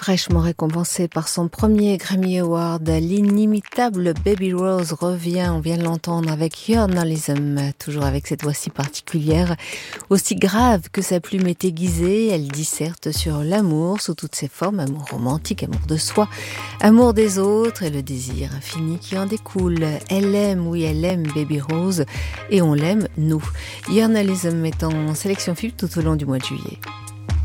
Fraîchement récompensée par son premier Grammy Award, l'inimitable Baby Rose revient, on vient de l'entendre, avec Journalism, toujours avec cette voix si particulière, aussi grave que sa plume est aiguisée. Elle disserte sur l'amour sous toutes ses formes, amour romantique, amour de soi, amour des autres et le désir infini qui en découle. Elle aime, oui elle aime Baby Rose, et on l'aime nous. Journalism est en sélection FIP tout au long du mois de juillet.